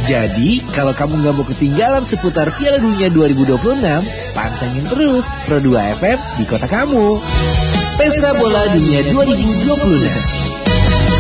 Jadi, kalau kamu nggak mau ketinggalan seputar Piala Dunia 2026, pantengin terus Pro 2 FM di kota kamu. Pesta Bola Dunia 2026.